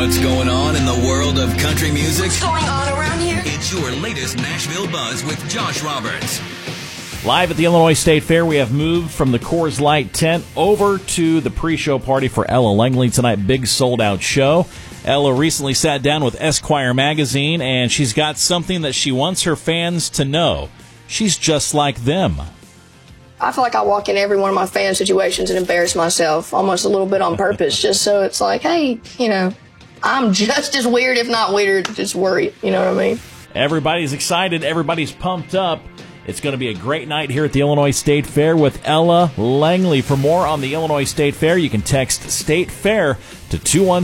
What's going on in the world of country music? What's going on around here? It's your latest Nashville Buzz with Josh Roberts. Live at the Illinois State Fair, we have moved from the Coors Light tent over to the pre-show party for Ella Langley tonight. Big sold-out show. Ella recently sat down with Esquire magazine, and she's got something that she wants her fans to know. She's just like them. I feel like I walk in every one of my fan situations and embarrass myself almost a little bit on purpose, just so it's like, hey, I'm just as weird, if not weirder, just worried. You know what I mean? Everybody's excited. Everybody's pumped up. It's going to be a great night here at the Illinois State Fair with Ella Langley. For more on the Illinois State Fair, you can text State Fair to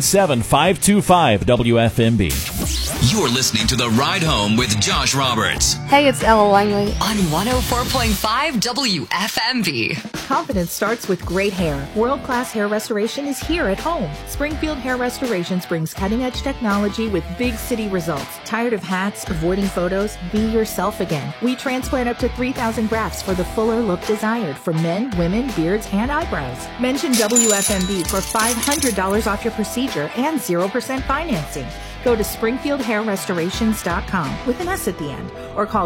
217-525-WFMB. You're listening to The Ride Home with Josh Roberts. Hey, it's Ella Langley on 104.5 WFMB. Confidence starts with great hair. World-class hair restoration is here at home. Springfield Hair Restorations brings cutting-edge technology with big city results. Tired of hats, avoiding photos? Be yourself again. We transplant up to 3,000 grafts for the fuller look desired for men, women, beards, and eyebrows. Mention WFMB for $500 off your procedure and 0% financing. Go to SpringfieldHairRestorations.com with an S at the end, or call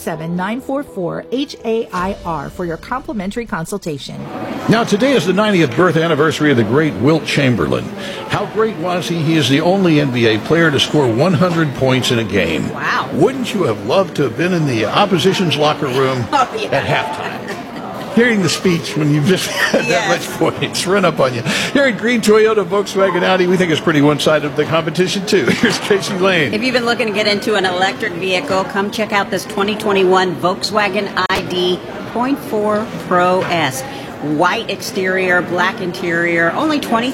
217-944-HAIR for your complimentary consultation. Now, today is the 90th birth anniversary of the great Wilt Chamberlain. How great was he? He is the only NBA player to score 100 points in a game. Wow. Wouldn't you have loved to have been in the opposition's locker room at halftime? Hearing the speech when you've just had that much points run up on you. Here at Green Toyota, Volkswagen, Audi, we think it's pretty one-sided of the competition, too. Here's Casey Lane. If you've been looking to get into an electric vehicle, come check out this 2021 Volkswagen ID 0.4 Pro S. White exterior, black interior, only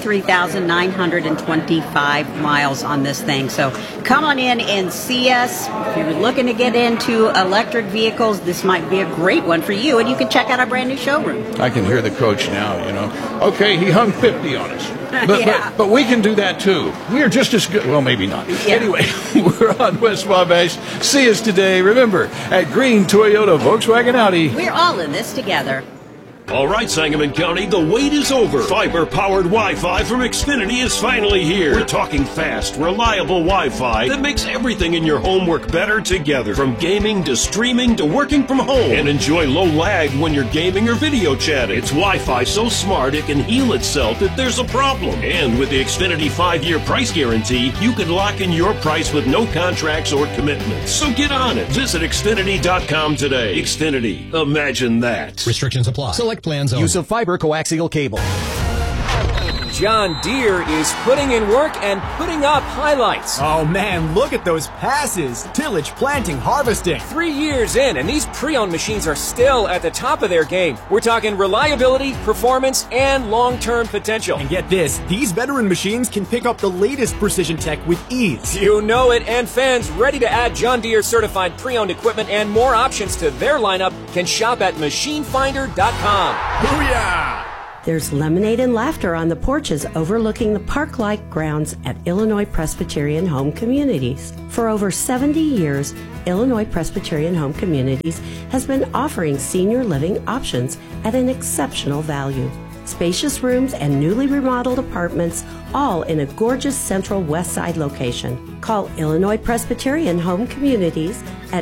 23,925 miles on this thing. So come on in and see us. If you're looking to get into electric vehicles, this might be a great one for you. And you can check out our brand new showroom. I can hear the coach now, Okay, he hung 50 on us. But we can do that, too. We're just as good. Well, maybe not. Yeah. Anyway, we're on West Wabash. See us today. Remember, at Green Toyota, Volkswagen, Audi. We're all in this together. All right, Sangamon County, the wait is over. Fiber-powered Wi-Fi from Xfinity is finally here. We're talking fast, reliable Wi-Fi that makes everything in your home work better together. From gaming to streaming to working from home. And enjoy low lag when you're gaming or video chatting. It's Wi-Fi so smart it can heal itself if there's a problem. And with the Xfinity 5-year price guarantee, you can lock in your price with no contracts or commitments. So get on it. Visit Xfinity.com today. Xfinity. Imagine that. Restrictions apply. Select plans only. Use of fiber coaxial cable. John Deere is putting in work and putting up highlights. Oh man, look at those passes. Tillage, planting, harvesting. 3 years in, and these pre-owned machines are still at the top of their game. We're talking reliability, performance, and long-term potential. And get this, these veteran machines can pick up the latest precision tech with ease. You know it, and fans ready to add John Deere certified pre-owned equipment and more options to their lineup can shop at machinefinder.com. Booyah! There's lemonade and laughter on the porches overlooking the park-like grounds at Illinois Presbyterian Home Communities. For over 70 years, Illinois Presbyterian Home Communities has been offering senior living options at an exceptional value. Spacious rooms and newly remodeled apartments, all in a gorgeous central west side location. Call Illinois Presbyterian Home Communities at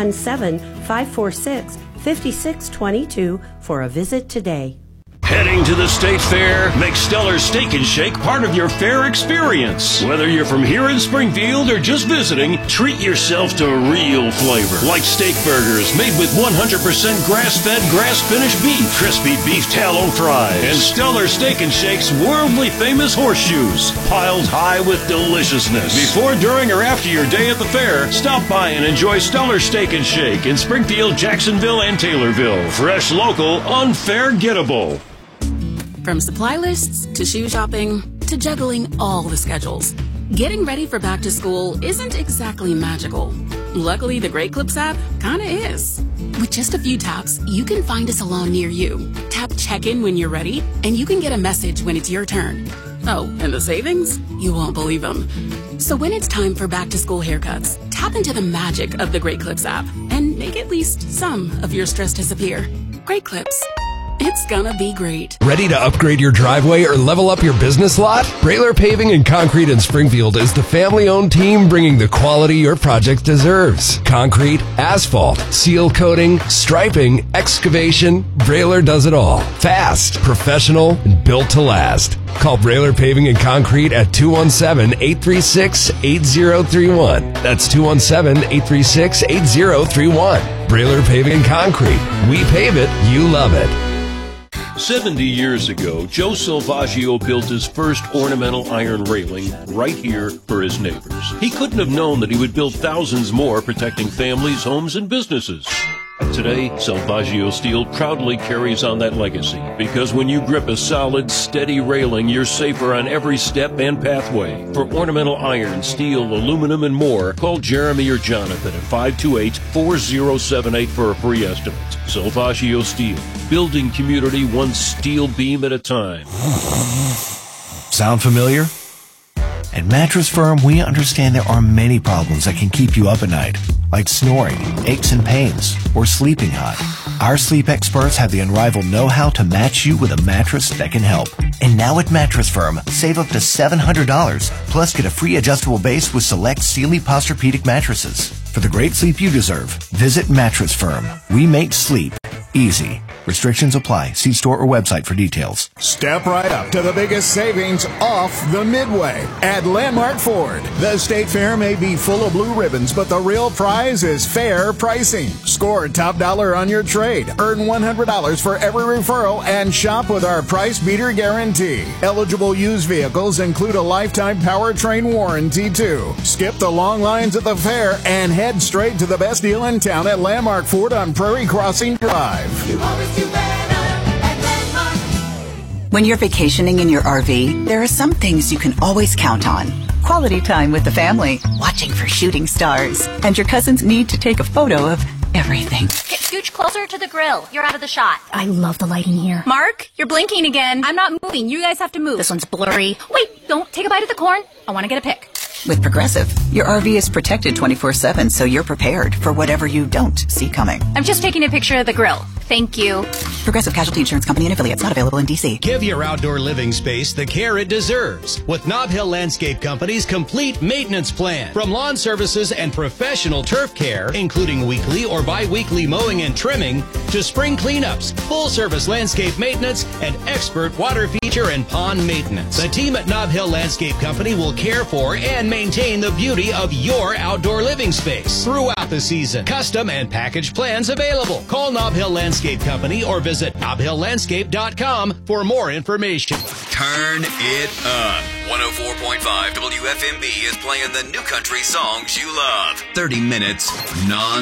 217-546-5622 for a visit today. Heading to the State Fair, make Stellar Steak and Shake part of your fair experience. Whether you're from here in Springfield or just visiting, treat yourself to real flavor. Like steak burgers made with 100% grass-fed, grass-finished beef, crispy beef tallow fries, and Stellar Steak and Shake's worldly famous horseshoes, piled high with deliciousness. Before, during, or after your day at the fair, stop by and enjoy Stellar Steak and Shake in Springfield, Jacksonville, and Taylorville. Fresh, local, unforgettable. From supply lists to shoe shopping to juggling all the schedules, getting ready for back to school isn't exactly magical. Luckily, the Great Clips app kinda is. With just a few taps, you can find a salon near you. Tap check-in when you're ready, and you can get a message when it's your turn. Oh, and the savings? You won't believe them. So when it's time for back to school haircuts, tap into the magic of the Great Clips app and make at least some of your stress disappear. Great Clips. It's gonna be great. Ready to upgrade your driveway or level up your business lot? Brailer Paving and Concrete in Springfield is the family-owned team bringing the quality your project deserves. Concrete, asphalt, seal coating, striping, excavation, Brailer does it all. Fast, professional, and built to last. Call Brailer Paving and Concrete at 217-836-8031. That's 217-836-8031. Brailer Paving and Concrete. We pave it, you love it. 70 years ago, Joe Salvaggio built his first ornamental iron railing right here for his neighbors. He couldn't have known that he would build thousands more protecting families, homes, and businesses. Today, Salvaggio Steel proudly carries on that legacy because when you grip a solid, steady railing, you're safer on every step and pathway. For ornamental iron, steel, aluminum, and more, call Jeremy or Jonathan at 528-4078 for a free estimate. Salvaggio Steel, building community one steel beam at a time. Sound familiar? At Mattress Firm, we understand there are many problems that can keep you up at night, like snoring, aches and pains, or sleeping hot. Our sleep experts have the unrivaled know-how to match you with a mattress that can help. And now at Mattress Firm, save up to $700, plus get a free adjustable base with select Sealy Posturepedic mattresses. For the great sleep you deserve, visit Mattress Firm. We make sleep easy. Restrictions apply. See store or website for details. Step right up to the biggest savings off the Midway at Landmark Ford. The State Fair may be full of blue ribbons, but the real prize is fair pricing. Score top dollar on your trade. Earn $100 for every referral and shop with our price beater guarantee. Eligible used vehicles include a lifetime powertrain warranty too. Skip the long lines at the fair and head straight to the best deal in town at Landmark Ford on Prairie Crossing Drive. When you're vacationing in your RV, there are some things you can always count on. Quality time with the family, watching for shooting stars, and your cousin's need to take a photo of everything. Get scooch closer to the grill. You're out of the shot. I love the lighting here. Mark, you're blinking again. I'm not moving. You guys have to move. This one's blurry. Wait, don't take a bite of the corn. I want to get a pic. With Progressive, your RV is protected 24/7, so you're prepared for whatever you don't see coming. I'm just taking a picture of the grill. Thank you. Progressive Casualty Insurance Company and affiliates, not available in D.C. Give your outdoor living space the care it deserves with Nob Hill Landscape Company's complete maintenance plan. From lawn services and professional turf care, including weekly or bi-weekly mowing and trimming, to spring cleanups, full-service landscape maintenance, and expert water feature and pond maintenance. The team at Nob Hill Landscape Company will care for and maintain the beauty of your outdoor living space throughout the season. Custom and package plans available. Call Nob Hill Landscape Company or visit nobhilllandscape.com for more information. Turn it up. 104.5 WFMB is playing the new country songs you love. 30 minutes non